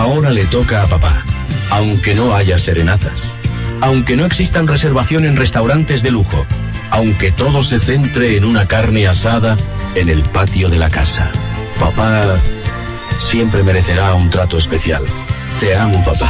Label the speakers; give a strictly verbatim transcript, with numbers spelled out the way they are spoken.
Speaker 1: Ahora le toca a papá, aunque no haya serenatas, aunque no existan reservación en restaurantes de lujo, aunque todo se centre en una carne asada en el patio de la casa. Papá siempre merecerá un trato especial. Te amo, papá.